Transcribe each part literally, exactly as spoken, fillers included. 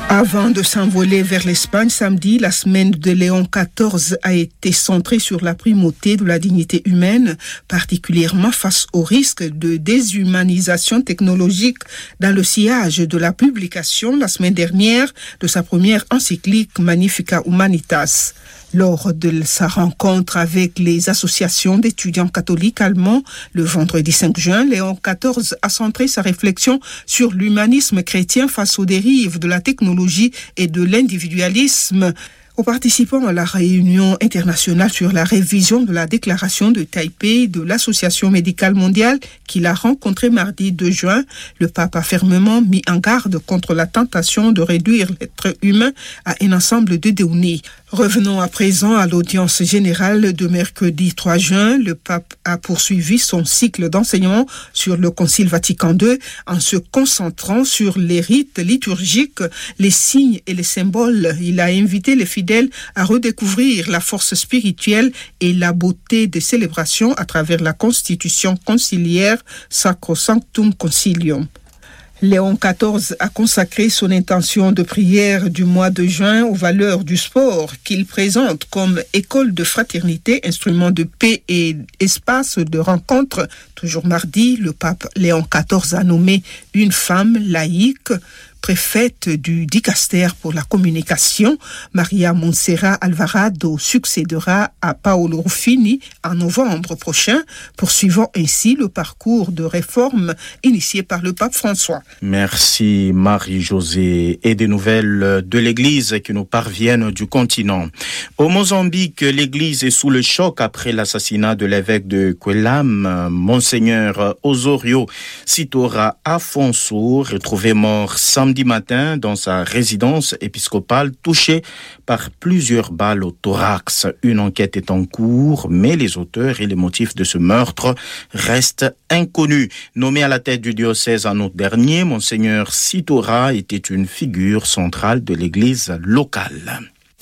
Avant de s'envoler vers l'Espagne samedi, la semaine de Léon quatorze a été centrée sur la primauté de la dignité humaine, particulièrement face au risque de déshumanisation technologique dans le sillage de la publication la semaine dernière de sa première encyclique Magnificat Humanitas. Lors de sa rencontre avec les associations d'étudiants catholiques allemands le vendredi cinq juin, Léon quatorze a centré sa réflexion sur l'humanisme chrétien face aux dérives de la technologie et de l'individualisme. Aux participants à la réunion internationale sur la révision de la déclaration de Taipei de l'Association médicale mondiale qu'il a rencontrée mardi deux juin, le pape a fermement mis en garde contre la tentation de réduire l'être humain à un ensemble de données. Revenons à présent à l'audience générale de mercredi trois juin. Le pape a poursuivi son cycle d'enseignement sur le Concile Vatican deux en se concentrant sur les rites liturgiques, les signes et les symboles. Il a invité les fidèles à redécouvrir la force spirituelle et la beauté des célébrations à travers la constitution conciliaire Sacrosanctum Concilium. Léon quatorze a consacré son intention de prière du mois de juin aux valeurs du sport qu'il présente comme école de fraternité, instrument de paix et espace de rencontre. Toujours mardi, le pape Léon quatorze a nommé une femme laïque préfète du dicaster pour la communication. Maria Montserrat Alvarado succédera à Paolo Ruffini en novembre prochain, poursuivant ainsi le parcours de réforme initié par le pape François. Merci Marie-Josée. Et des nouvelles de l'Église qui nous parviennent du continent. Au Mozambique, l'Église est sous le choc après l'assassinat de l'évêque de Quelam, Monseigneur Osorio Sitora Afonso, retrouvé mort samedi matin dans sa résidence épiscopale, touché par plusieurs balles au thorax. Une enquête est en cours, mais les auteurs et les motifs de ce meurtre restent inconnus. Nommé à la tête du diocèse en août dernier, Monseigneur Sitora était une figure centrale de l'église locale.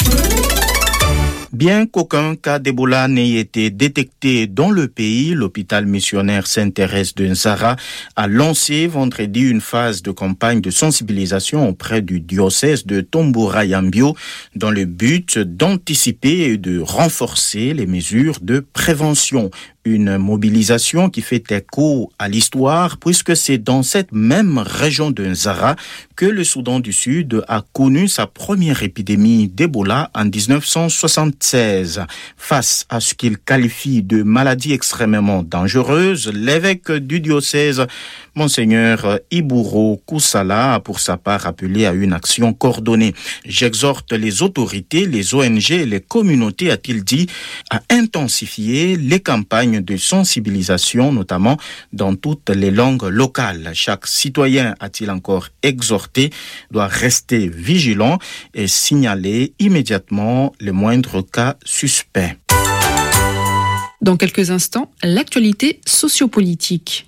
Bien qu'aucun cas d'Ebola n'ait été détecté dans le pays, l'hôpital missionnaire Sainte-Thérèse de Nzara a lancé vendredi une phase de campagne de sensibilisation auprès du diocèse de Tombora-Yambio dans le but d'anticiper et de renforcer les mesures de prévention. Une mobilisation qui fait écho à l'histoire puisque c'est dans cette même région de Nzara que le Soudan du Sud a connu sa première épidémie d'Ebola en dix-neuf cent soixante-seize. Face à ce qu'il qualifie de maladie extrêmement dangereuse, l'évêque du diocèse, Monseigneur Iburo Kusala, a pour sa part appelé à une action coordonnée. J'exhorte les autorités, les O N G et les communautés, a-t-il dit, à intensifier les campagnes de sensibilisation, notamment dans toutes les langues locales. Chaque citoyen, a-t-il encore exhorté, doit rester vigilant et signaler immédiatement les moindres cas suspects. Dans quelques instants, l'actualité sociopolitique.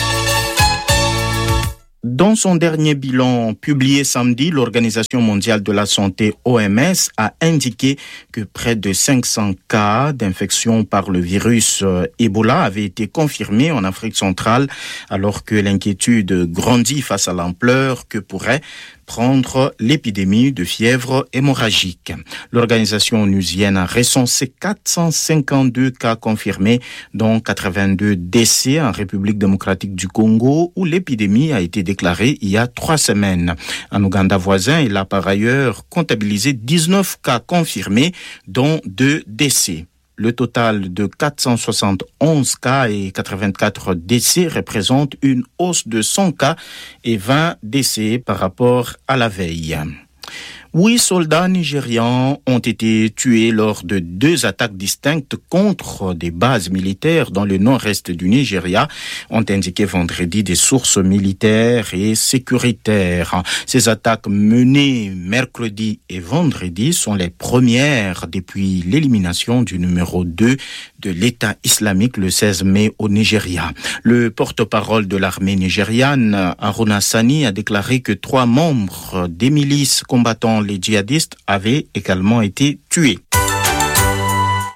Dans son dernier bilan publié samedi, l'Organisation mondiale de la santé O M S a indiqué que près de cinq cents cas d'infection par le virus Ebola avaient été confirmés en Afrique centrale, alors que l'inquiétude grandit face à l'ampleur que pourrait prendre l'épidémie de fièvre hémorragique. L'organisation onusienne a recensé quatre cent cinquante-deux cas confirmés, dont quatre-vingt-deux décès en République démocratique du Congo, où l'épidémie a été déclarée il y a trois semaines. En Ouganda voisin, il a par ailleurs comptabilisé dix-neuf cas confirmés, dont deux décès. Le total de quatre cent soixante et onze cas et quatre-vingt-quatre décès représente une hausse de cent cas et vingt décès par rapport à la veille. Huit soldats nigérians ont été tués lors de deux attaques distinctes contre des bases militaires dans le nord-est du Nigeria, ont indiqué vendredi des sources militaires et sécuritaires. Ces attaques menées mercredi et vendredi sont les premières depuis l'élimination du numéro deux de l'État islamique le seize mai au Nigeria. Le porte-parole de l'armée nigériane, Haruna Sani, a déclaré que trois membres des milices combattant les djihadistes avaient également été tués. Invité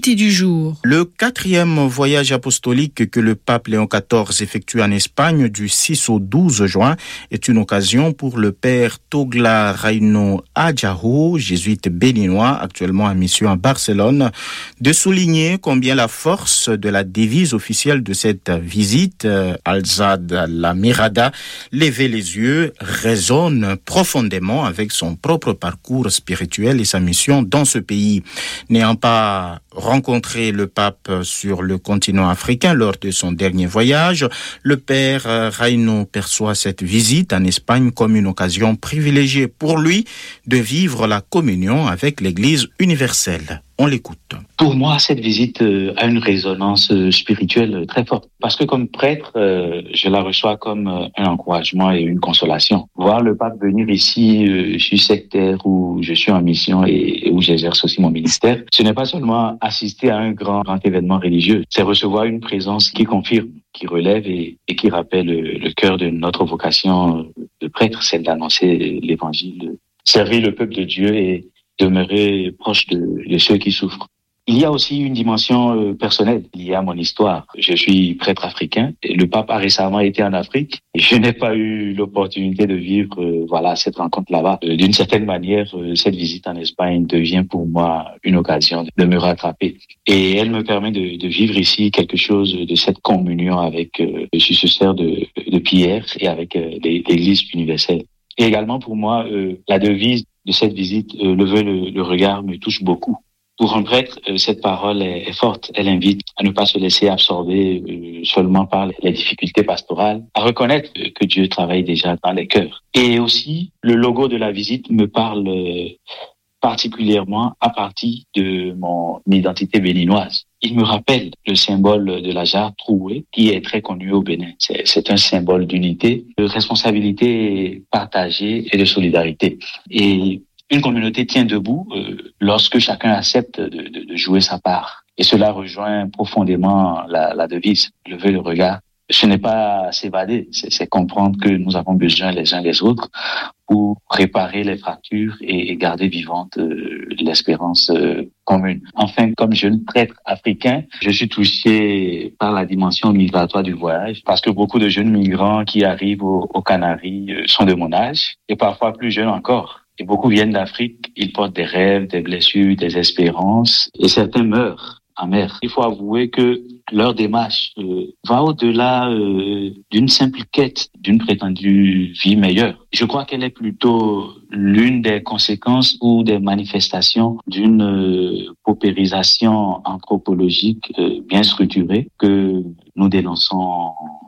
L'invité du jour. Le quatrième voyage apostolique que le pape Léon quatorze effectue en Espagne du six au douze juin est une occasion pour le père Togla Raino Adjaho, jésuite béninois actuellement en mission à Barcelone, de souligner combien la force de la devise officielle de cette visite, Alzad la Mirada, lever les yeux, résonne profondément avec son propre parcours spirituel et sa mission dans ce pays. N'ayant pas rencontré le pape sur le continent africain lors de son dernier voyage, le père Raino perçoit cette visite en Espagne comme une occasion privilégiée pour lui de vivre la communion avec l'Église universelle. On l'écoute. Pour moi, cette visite euh, a une résonance euh, spirituelle très forte. Parce que comme prêtre, euh, je la reçois comme euh, un encouragement et une consolation. Voir le pape venir ici, euh, je suis sectaire où je suis en mission et, et où j'exerce aussi mon ministère. Ce n'est pas seulement assister à un grand, grand événement religieux, c'est recevoir une présence qui confirme, qui relève et, et qui rappelle le, le cœur de notre vocation de prêtre, celle d'annoncer l'évangile, de servir le peuple de Dieu et demeurer proche de, de ceux qui souffrent. Il y a aussi une dimension euh, personnelle liée à mon histoire. Je suis prêtre africain et le pape a récemment été en Afrique et je n'ai pas eu l'opportunité de vivre euh, voilà cette rencontre là-bas. Euh, d'une certaine manière, euh, cette visite en Espagne devient pour moi une occasion de me rattraper et elle me permet de, de vivre ici quelque chose de cette communion avec euh, le successeur de, de Pierre et avec euh, l'Église universelle. Et également pour moi, euh, la devise de cette visite, euh, le vœu, le, le regard me touche beaucoup. Pour un prêtre, euh, cette parole est, est forte. Elle invite à ne pas se laisser absorber euh, seulement par les difficultés pastorales, à reconnaître euh, que Dieu travaille déjà dans les cœurs. Et aussi, le logo de la visite me parle euh, particulièrement à partir de mon identité béninoise. Il me rappelle le symbole de la jarre trouée qui est très connu au Bénin. C'est, c'est un symbole d'unité, de responsabilité partagée et de solidarité. Et une communauté tient debout euh, lorsque chacun accepte de, de, de jouer sa part. Et cela rejoint profondément la, la devise, lever le regard. Ce n'est pas s'évader, c'est, c'est comprendre que nous avons besoin les uns des autres pour réparer les fractures et, et garder vivante euh, l'espérance euh, commune. Enfin, comme jeune prêtre africain, je suis touché par la dimension migratoire du voyage parce que beaucoup de jeunes migrants qui arrivent aux, aux Canaries euh, sont de mon âge et parfois plus jeunes encore. Et beaucoup viennent d'Afrique, ils portent des rêves, des blessures, des espérances et certains meurent en mer. Il faut avouer que leur démarche euh, va au-delà euh, d'une simple quête d'une prétendue vie meilleure. Je crois qu'elle est plutôt l'une des conséquences ou des manifestations d'une euh, paupérisation anthropologique euh, bien structurée que nous dénonçons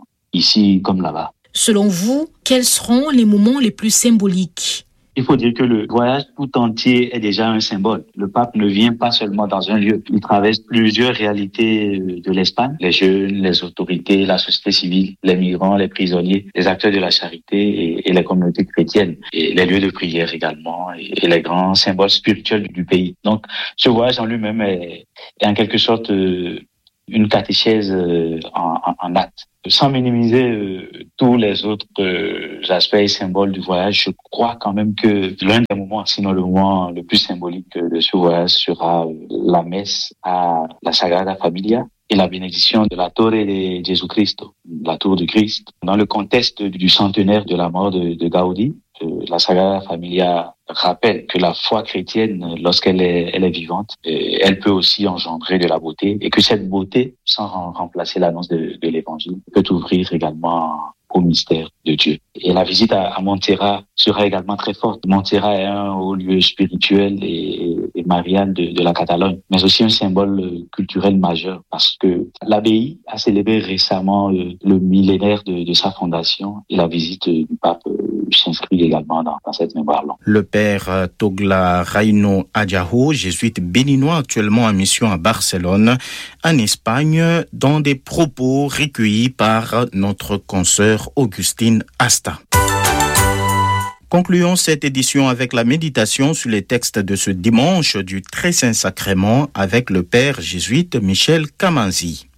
ici comme là-bas. Selon vous, quels seront les moments les plus symboliques ? Il faut dire que le voyage tout entier est déjà un symbole. Le pape ne vient pas seulement dans un lieu. Il traverse plusieurs réalités de l'Espagne. Les jeunes, les autorités, la société civile, les migrants, les prisonniers, les acteurs de la charité et, et les communautés chrétiennes. Et les lieux de prière également et, et les grands symboles spirituels du, du pays. Donc, ce voyage en lui-même est, est en quelque sorte euh, une catéchèse euh, en, en, en acte. Sans minimiser euh, tous les autres euh, aspects et symboles du voyage, je crois quand même que l'un des moments, sinon le moment le plus symbolique de ce voyage sera la messe à la Sagrada Familia et la bénédiction de la Torre de Jesucristo, la tour du Christ. Dans le contexte du centenaire de la mort de, de Gaudi, euh, la Sagrada Familia rappelle que la foi chrétienne, lorsqu'elle est, elle est vivante, euh, elle peut aussi engendrer de la beauté et que cette beauté, sans remplacer l'annonce de, de l'évangile, peut ouvrir également au mystère de Dieu. Et la visite à, à Montserrat sera également très forte. Montserrat est un haut lieu spirituel et, et marial de, de la Catalogne, mais aussi un symbole culturel majeur parce que l'abbaye a célébré récemment le, le millénaire de, de sa fondation et la visite du pape s'inscrit également dans, dans cette mémoire-là. Le père Togla Raino Adjaho, jésuite béninois actuellement en mission à Barcelone, en Espagne, dans des propos recueillis par notre consoeur Augustine Asta. Concluons cette édition avec la méditation sur les textes de ce dimanche du Très Saint Sacrement avec le père jésuite Michel Kamanzi.